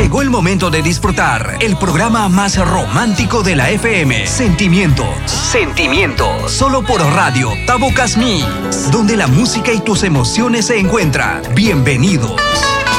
Llegó el momento de disfrutar el programa más romántico de la FM. Sentimientos. Sentimientos. Solo por Radio Tabocas Mix, donde la música y tus emociones se encuentran. Bienvenidos.